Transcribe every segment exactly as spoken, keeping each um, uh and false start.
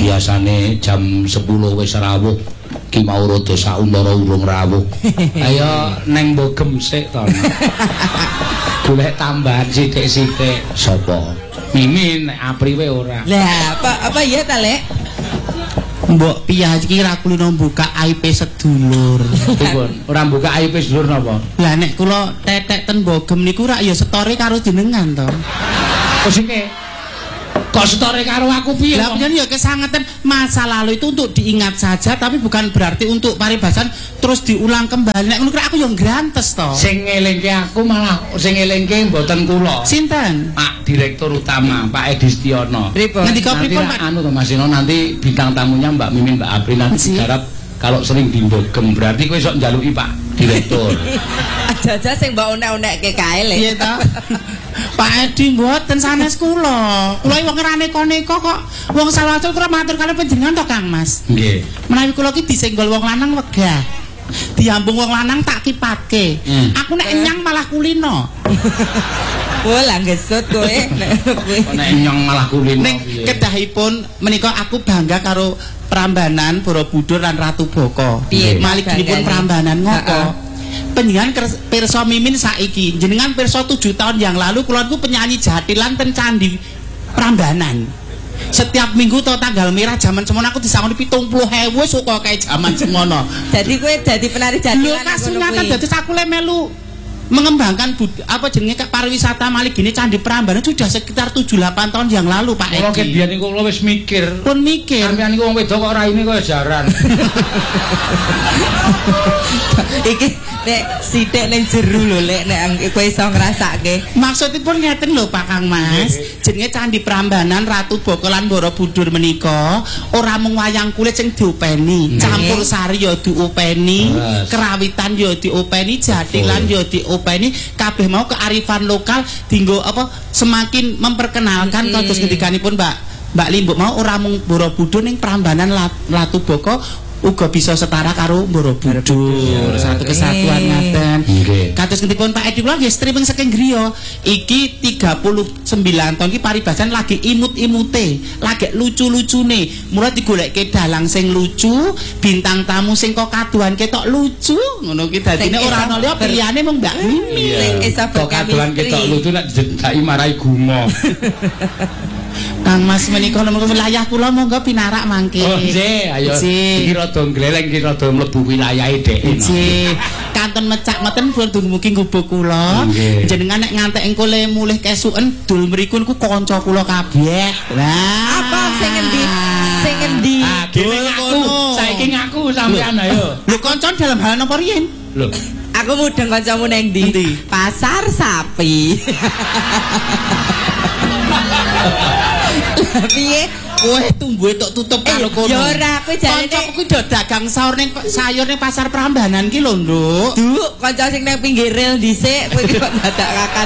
biasane jam sepuluh wis rawuh ki mau rada sauntara urung rawuh. Ayo neng mbogem sik to. Golek tambahan sithik-sithik. Sapa? Mimin nek apriwe ora. Lah, apa apa ya ta, Lek? Mbok piyah iki ra kulino buka aib sedulur. Pripun? Ora buka aib sedulur napa? Lah nek kula tetek ten Bogem niku rak ya setore karo jenengan to. Kok sike? Kok setore karo aku piye? Lah panjenengan ya kesangetan masa lalu itu untuk diingat saja tapi bukan berarti untuk paribasan terus diulang kembali. Nek ngono aku ya grantes to. Sing ngelingke aku malah sing ngelingke mboten kula. Sinten? Pak Direktur Utama, Pak Edi Setiono. Ngendika pripun Pak? Anu to Mas Ino, nanti bintang tamunya Mbak Mimin, Mbak April nanti garap kalau sering di Bogem berarti kowe sok njaluki Pak Direktur. Aja-aja sing mbok onek-onekke kae lho. Iya ta. Pak Edi mboten sanes kula. Kula wong neka-neka kok wong salawasel kula matur kaliyan panjenengan to Kang Mas. Nggih. Menawi kula ki disenggol wong lanang wegah. Diambung wong lanang tak kipatke. Hmm. Aku nek enyang malah kulino. Wah, lah gesut kowe nek kowe. Nek enyang malah kulino. Ning kedahipun menika aku bangga karo Prambanan Borobudur lan Ratu Boko. Maliginipun Prambanan ngoko. Penjenengan pirsa Mimin saiki, jenengan pirsa tujuh tahun yang lalu kula niku penyanyi jatilan ten Candi Prambanan. Setiap minggu to tanggal merah jaman semono aku disangoni pitung puluh ewu suka kae jaman semono. Jadi kowe dadi penari jatilan. Lho kasunyatan dadi aku le melu mengembangkan bud, apa jenenge pariwisata Maligini Candi Prambanan sudah sekitar tujuh delapan tahun yang lalu Pak Edi. Kula ket biyen niku kula wis mikir. Pun mikir. Sampeyan niku wong wedok kok ora ini kok jaran. Iki nek sithik ning jero lho Lek nek kowe iso ngrasake. Maksudipun ngeten lho Pak Kang Mas. Jenenge Candi Prambanan Ratu Boko lan Borobudur menika ora mung wayang kulit sing diopeni, campur sari ya diopeni, kerawitan ya diopeni, jatilan ya diopeni, kabeh mau kearifan lokal dinggo apa semakin memperkenalkan kados ngendikanipun Mbak Mbak Limbuk mau ora mung Borobudur ning Prambanan Ratu Boko uga bisa setara karo Borobudur. Satu kesatuan ngaten. Kados ngendikipun Pak Edi kula nggih streaming saking griya. Iki tiga puluh sembilan tahun iki paribasan lagi imut-imute, lagi lucu-lucune. Mula digolekke dalang sing lucu, bintang tamu sing kok kaduan ketok lucu. Ngono ki dadine ora ana liya pilihane mung Mbak Mimin. Sing iso kaduan ketok lucu nek jedaki marai gumo. Kang Mas menika nomor wilayah kula monggo pinarak mangke. Oh nggih, ayo. Iki rada gleleng iki rada mlebu wilayahe dhek. Nggih. Kanton mecak meten pun dumugi ngubuk kula. Jenengan nek ngantek engko le mulih kesuken dul mriku niku kanca kula kabeh. Lah, apa sing endi? Sing endi? Ah, gene aku. Saiki ngaku sampean ayo. Lho kancan dalam hal napa riyen? Lho, aku mudeng kancamu nang ndi? Pasar Sapi. Piye? Kowe tumbuhe tok tutup karo kono. Ya ora, kowe jarene kancaku kuwi do dagang sayur ning sayur ning pasar Prambanan ki lho, Nduk. Duk, kanca sing nang pinggir rel dhisik kowe kok dadakaken.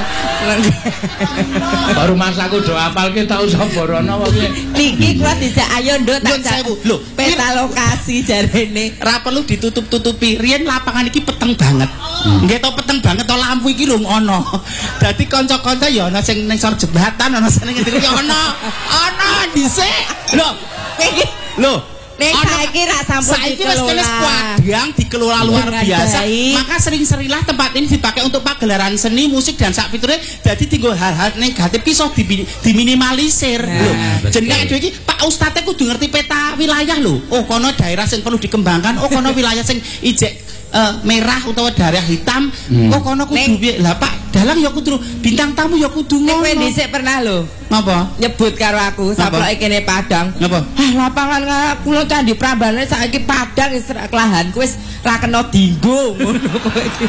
baru masaku do apalke tau sapa rono piye. Niki kuwi dicek ayo Nduk tak sewu. Lho, peta lokasi jarene. Ora perlu ditutup-tutupi. Riyen lapangan iki peteng banget. Nggih to peteng banget to lampu iki lho ono. Dadi kanca-kanca ya ana sing ning sor jembatan, ana sing ngendi iki ono. Ono dhisik. Lho, iki lho. Nek saiki ra sampun saiki wis kene padang dikelola luar biasa. Maka sering-seringlah tempat ini dipakai untuk pagelaran seni, musik dan sak piture. Dadi tinggal hal-hal negatif ki iso diminimalisir. Lho, jenenge dhewe iki Pak Ustadz kudu ngerti peta wilayah lho. Oh, kono daerah sing perlu dikembangkan, oh kono wilayah sing ijek Uh, merah utawa daerah hitam. Hmm. Kok kono kudu piye? Lah Pak, dalang ya kudu bintang tamu ya kudu ngono. Kowe dhisik pernah lho. Napa? Nyebut karo aku saploke kene Padang. Napa? Ah, lapangan kula Candi Prambanan saiki Padang wis kelahan kuwi wis ra kena dinggo ngono kowe iki.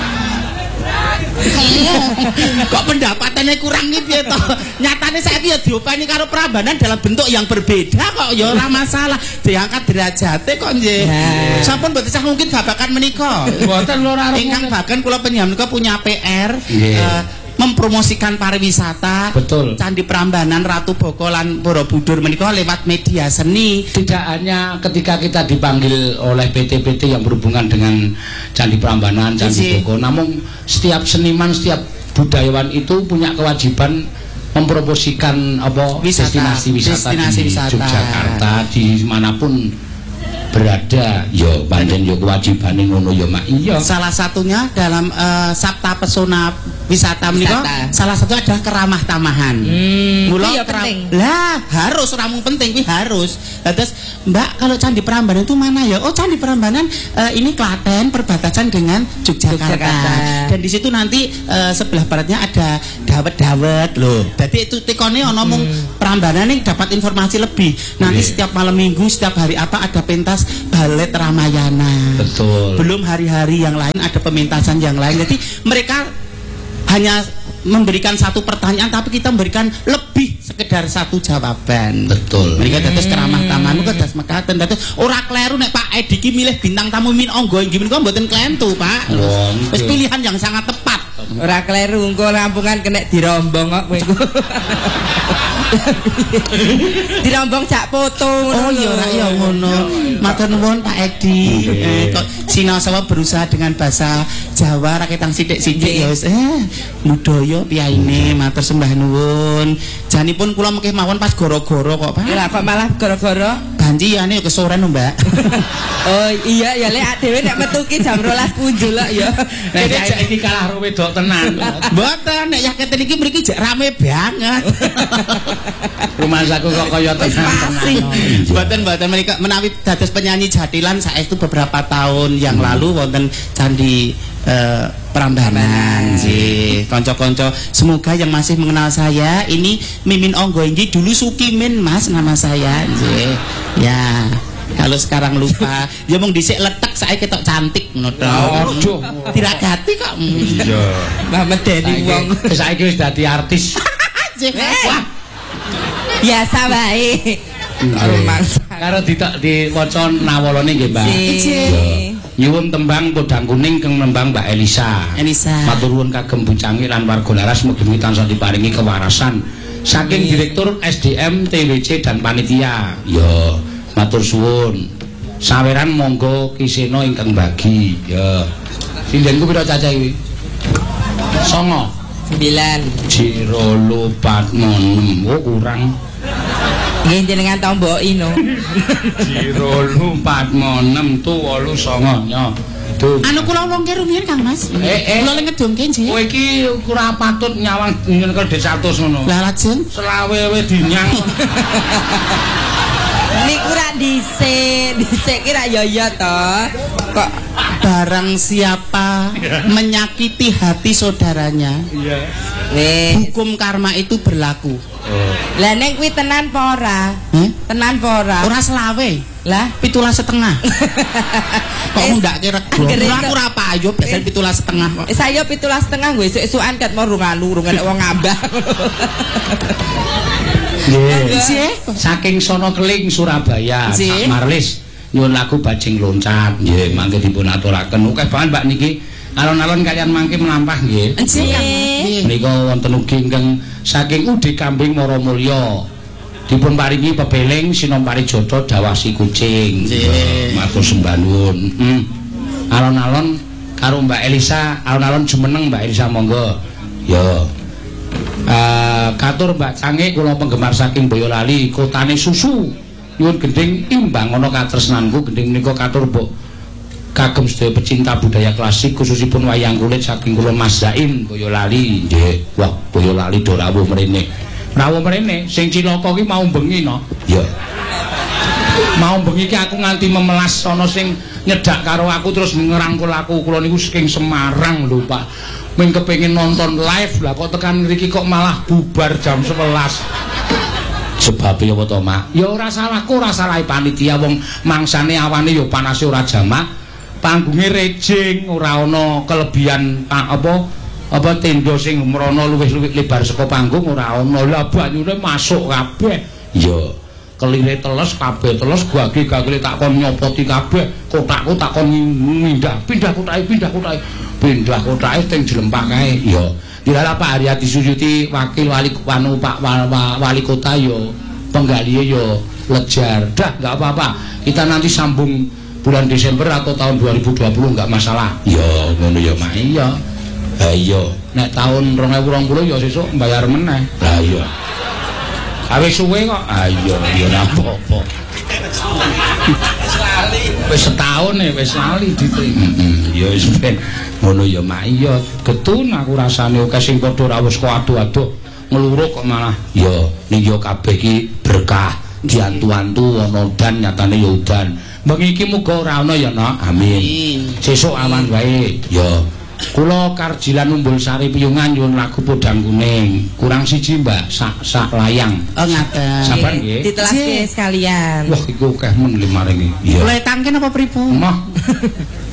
Kok pendapatannya kurang nih piye to? Nyatane saiki ya diopeni karo Prambanan dalam bentuk yang berbeda kok ya ora masalah. Diangkat derajate kok nggih. Sampun mboten sah mungkin babakan menika. Mboten lho ora. Ingkang bagan kula panjenengan menika punya P R uh, mempromosikan pariwisata. Betul. Candi Prambanan Ratu Boko lan Borobudur menika lewat media seni. Tidak hanya ketika kita dipanggil oleh P T P T yang berhubungan dengan Candi Prambanan, Candi Boko, namun setiap seniman, setiap budayawan itu punya kewajiban mempromosikan apa wisata, destinasi wisata destinasi di wisata. Yogyakarta dimanapun berada yo pancen yo kewajibane ngono yo mak iya salah satunya dalam uh, Sabta Pesona Wisata menika salah satu adalah keramah tamahan hmm, mula iya kera- penting lah harus ramung penting kuwi harus lah terus Mbak kalau Candi Prambanan itu mana ya oh Candi Prambanan uh, ini Klaten perbatasan dengan Yogyakarta, Yogyakarta. Dan di situ nanti uh, sebelah baratnya ada dawet-dawet loh jadi itu tikone ono mung hmm. Prambanan nih dapat informasi lebih nanti yeah. Setiap malam minggu setiap hari apa ada pentas Balet Ramayana. Betul. Belum hari-hari yang lain ada pementasan yang lain. Jadi mereka hanya memberikan satu pertanyaan tapi kita memberikan lebih sekedar satu jawaban. Betul. Mereka dados keramah taman kok dados mekaten dados ora kleru nek Pak Edi ki milih bintang tamu min onggo inggih menika mboten klentu, Pak. Wis pilihan yang sangat tepat. Ora kleru engko rampungan kena dirombong kok kowe. Dirombong jak foto oh iya ora ya ngono matur nuwun Pak Edi eh, kok sinaosa berusaha dengan bahasa Jawa raketang sithik-sithik ya wis eh budaya piyaine matur sembah nuwun janipun kula mengke mawon pas goro-goro kok Pak lha kok malah goro-goro banjiane ya kesoren Mbak oh iya ya lek dhewe nek metu ki jam rolas punjul kok ya nek iki kalah ro wedok tenan mboten nek yaketen iki mriki jek rame banget rumah saku kok kaya tenan-tenan mboten-mboten mereka menawi dados penyanyi jatilan saestu beberapa tahun yang hmm. lalu wonten Candi uh, Prambanan nggih kanca-kanca semoga yang masih mengenal saya ini Mimin Onggo Inggi dulu Sukimin Mas nama saya nggih ya kalau sekarang lupa ya mung dhisik letek saya ketok cantik ngono to diragati kok iya Mbah medeni wong saiki wis dadi artis wah biasa bae karo mangsa karo ditok diwaca nawalane nggih Mbak nyuwun tembang Podang Kuning keng nembang Mbak Elisa Elisa matur nuwun kagem Bucangi lan warga laras mugi-mugi tansah diparingi kewarasan saking Direktur S D M T W C dan panitia ya matur suwun saweran monggo kisena ingkang bagi ya sindenku pira cacah iki songo sembilan Jiro lupat monem oh kurang nggih jenengan tomboki no Jiro lupat monem tu wolu songo nya anu kula wongke rumiyin Kang Mas eh eh kula ngedongke nggih kowe iki ora patut nyawang nyekel D seratus ngono lah lajeng selawe we dinyang niku ra dhisik dhisik ki ra yo yo to kok barang siapa menyakiti hati saudaranya iya hukum karma itu berlaku lah nek kuwi tenan apa ora hmm? tenan apa ora ora selawe lah pitulas setengah kok ndake rego ora ora payo biasa pitulas setengah eh saya pitulas setengah gue esuk-esukan ket mau runganu rungane wong ngambah nggih saking sono keling Surabaya Pak Marlis nyuwun lagu Bajing Loncat nggih mangke dipun aturaken akeh banget Mbak niki alon-alon kalian mangke melampah nggih nggih menika wonten ugi ingkang saking Udi Kambing Maramulya dipun paringi pebeling Sinompari Jodo Dawasi Kucing matur sembah nuwun hmm. alon-alon karo Mbak Elisa alon-alon jumeneng Mbak Elisa monggo ya uh, katur Mbak Cange kula penggemar saking Boyolali kotane susu nyuwun gending imbang ana katresnanku gending menika katur mbok kagem sedaya pecinta budaya klasik khususipun wayang kulit saking kula Mas Zain Boyolali nggih wah Boyolali do rawuh mrene rawuh mrene sing cilaka ki mau bengi no ya mau bengi ki aku nganti memelas ana sing nyedak karo aku terus ngerangkul aku kula niku saking Semarang lho Pak ming kepengin nonton live lah kok tekan mriki kok malah bubar jam sebelas sebab ya apa to Mak ya ora salahku ora salahe panitia wong mangsane awane ya panase ora jamak panggunge rejing ora ana kelebihan apa apa tenda sing mrono luwih-luwih lebar saka panggung ora ana lah banyune masuk kabeh ya kelire teles kabeh teles gage gagele takon nyopoti kabeh kotakku takon mindah pindah kotake pindah kotake pindah kotake teng Jlempah kae ya dilala Pak Haryati Suyuti wakil wali panu Pak wali kota yo penggalihe yo lejar dah enggak apa-apa kita nanti sambung bulan Desember atau tahun dua ribu dua puluh enggak masalah ya ngono ya Mak iya Ha iya, nek taun dua ribu dua puluh ya sesuk mbayar meneh. Lah iya. Awis suwe kok. Ah iya, ya ora apa-apa. Wis setahun e wis lali dite. Heeh, ya wis ben ngono ya mak iya. Getun aku rasane akeh sing padha ora wis kok aduh-aduh ngluruk kok malah ya ning yo kabeh iki berkah. Diantu-antu ana udan nyatane ya udan. Bengi iki muga ora ana ya Nok. Amin. Sesuk awan wae ya. Kula Karjilan Umbul Sari Piyungan nyuwun lagu Podang Kuning. Kurang siji Mbak, sak sak layang. Oh ngaten. Sabar nggih. Ditelaske sekalian. Wah iku akeh men lima ring iki. Iya. Kula tangken apa pripun? Mah.